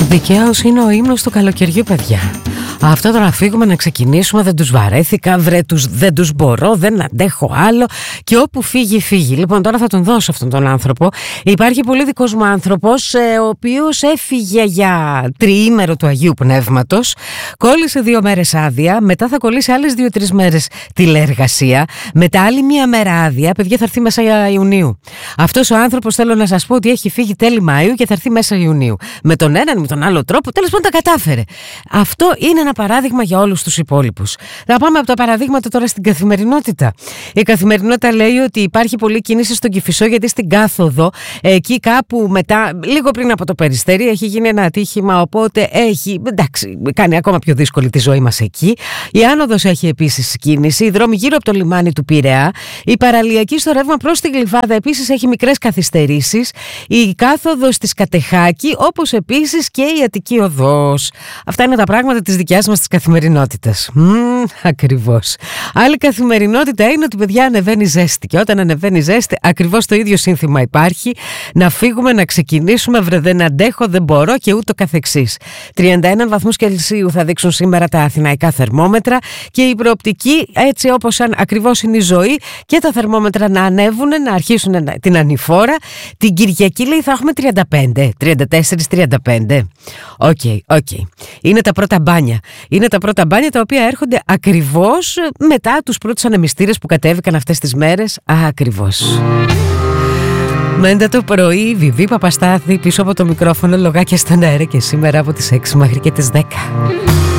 Δικαίως είναι ο ύμνος του καλοκαιριού, παιδιά. Αυτό το να φύγουμε, να ξεκινήσουμε, δεν τους βαρέθηκα, δεν τους μπορώ, δεν αντέχω άλλο και όπου φύγει, φύγει. Λοιπόν, τώρα θα τον δώσω αυτόν τον άνθρωπο. Υπάρχει πολύ δικός μου άνθρωπος, ο οποίος έφυγε για τριήμερο του Αγίου Πνεύματος, κόλλησε 2 μέρες άδεια, μετά θα κολλήσει άλλες 2-3 μέρες τηλεεργασία, μετά άλλη 1 μέρα άδεια, παιδιά, θα έρθει μέσα Ιουνίου. Αυτός ο άνθρωπος, θέλω να σας πω ότι έχει φύγει τέλη Μαΐου και θα έρθει μέσα Ιουνίου. Με τον έναν, με τον άλλο τρόπο, τέλος πάντων τα κατάφερε. Αυτό είναι ένα παράδειγμα για όλους τους υπόλοιπους. Θα πάμε από τα παραδείγματα τώρα στην καθημερινότητα. Η καθημερινότητα λέει ότι υπάρχει πολλή κίνηση στον Κηφισό, γιατί στην κάθοδο, εκεί κάπου μετά, λίγο πριν από το Περιστέρι, έχει γίνει ένα ατύχημα. Οπότε έχει, εντάξει, κάνει ακόμα πιο δύσκολη τη ζωή μας εκεί. Η άνοδος έχει επίσης κίνηση. Οι δρόμοι γύρω από το λιμάνι του Πειραιά. Η παραλιακή στο ρεύμα προς τη Γλυφάδα επίσης έχει μικρές καθυστερήσεις. Η κάθοδος της Κατεχάκη, όπως επίσης και η Αττική Οδός. Αυτά είναι τα πράγματα της δικιάς μας της καθημερινότητας. Ακριβώς. Άλλη καθημερινότητα είναι ότι, παιδιά, ανεβαίνει ζέστη. Και όταν ανεβαίνει ζέστη, ακριβώς το ίδιο σύνθημα υπάρχει. Να φύγουμε, να ξεκινήσουμε, δεν αντέχω, δεν μπορώ και ούτω καθεξής. 31 βαθμούς Κελσίου θα δείξουν σήμερα τα αθηναϊκά θερμόμετρα και η προοπτική, έτσι όπως ακριβώς είναι η ζωή, και τα θερμόμετρα να ανέβουν, να αρχίσουν την ανηφόρα. Την Κυριακή, λέει, θα έχουμε 35, 34-35. Οκ. Είναι τα πρώτα μπάνια. Είναι τα πρώτα μπάνια τα οποία έρχονται ακριβώς μετά τους πρώτους ανεμιστήρες που κατέβηκαν αυτές τις μέρες. Ακριβώς. Μέντα το πρωί, Βιβί Παπαστάθη πίσω από το μικρόφωνο, λογάκια στον αέρα και σήμερα από τις 6 μέχρι και τις 10.